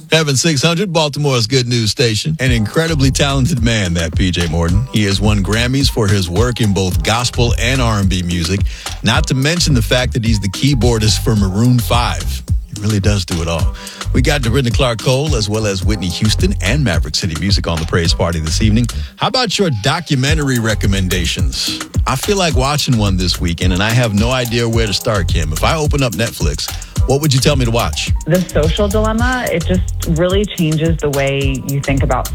Heaven 600, Baltimore's good news station. An incredibly talented man, that PJ Morton. He has won Grammys for his work in both gospel and R&B music, not to mention the fact that he's the keyboardist for Maroon 5. He really does do it all. We got Dorinda Clark Cole as well as Whitney Houston and Maverick City Music on the Praise Party this evening. How about your documentary recommendations? I feel like watching one this weekend, and I have no idea where to start, Kim. If I open up Netflix, what would you tell me to watch? The Social Dilemma, it just really changes the way you think about